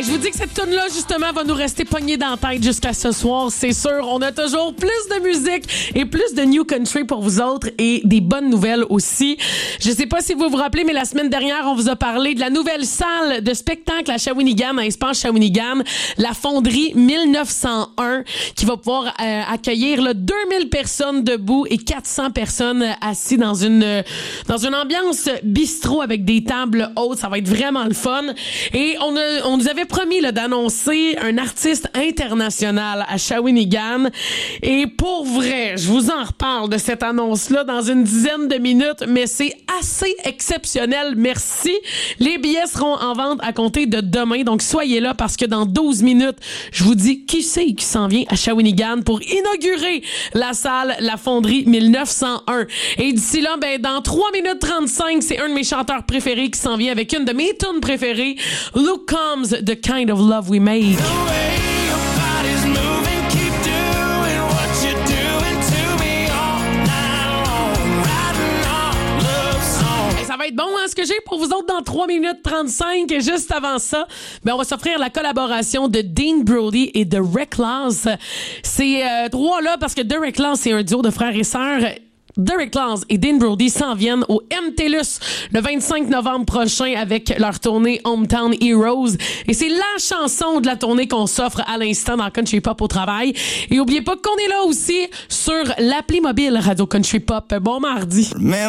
Hey, je vous dis que cette tune-là, justement, va nous rester pognée dans la tête jusqu'à ce soir, c'est sûr. On a toujours plus de musique et plus de new country pour vous autres et des bonnes nouvelles aussi. Je sais pas si vous vous rappelez, mais la semaine dernière, on vous a parlé de la nouvelle salle de spectacle à Shawinigan, à Espace Shawinigan, la Fonderie 1901, qui va pouvoir accueillir là, 2000 personnes debout et 400 personnes assises dans une ambiance bistrot avec des tables hautes. Ça va être vraiment le fun. Et on nous avait promis là, d'annoncer un artiste international à Shawinigan. Et pour vrai, je vous en reparle de cette annonce-là dans une dizaine de minutes, mais c'est assez exceptionnel. Merci. Les billets seront en vente à compter de demain, donc soyez là parce que dans 12 minutes, je vous dis qui c'est qui s'en vient à Shawinigan pour inaugurer la salle La Fonderie 1901. Et d'ici là, dans 3 minutes 35, c'est un de mes chanteurs préférés qui s'en vient avec une de mes tunes préférées, Look Comes the Kind of Love We Make. Ça va être bon, hein, ce que j'ai pour vous autres dans 3 minutes 35. Et juste avant ça, on va s'offrir la collaboration de Dean Brody et de Reckless. Ces trois-là, parce que The Reckless, c'est un duo de frères et sœurs. Derek Claus et Dean Brody s'en viennent au MTLUS le 25 novembre prochain avec leur tournée Hometown Heroes. Et c'est la chanson de la tournée qu'on s'offre à l'instant dans Country Pop au travail. Et oubliez pas qu'on est là aussi sur l'appli mobile Radio Country Pop. Bon mardi.